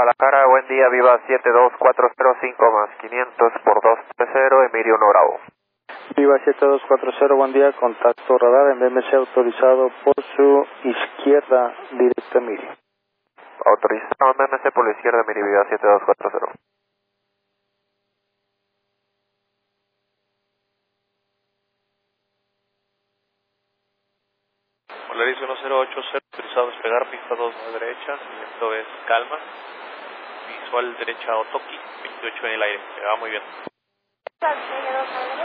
Guadalajara, buen día, Viva 72405 más 500 por 230, Emilio Bravo. Viva 7240, buen día, contacto radar en BMC autorizado por su izquierda, directa Emilio. Autorizado en BMC por la izquierda, Emilio, Viva 7240. Polaris 1080, autorizado a despegar, pista 2 a la derecha, esto es calma, visual derecha Otoki, 28 en el aire, se va muy bien.